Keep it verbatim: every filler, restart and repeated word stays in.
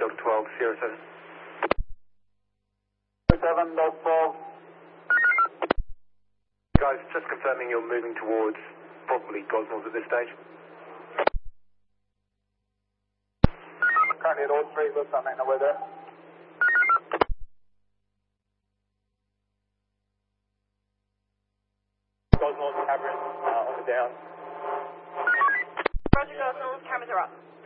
Delta twelve, Sierra seven. seven, Delta twelve. Guys, just confirming you're moving towards probably Gosnells at this stage. Currently at all three, but I'm making my way there. Gosnells, cameras uh, on the down. Roger, Gosnells, cameras are up.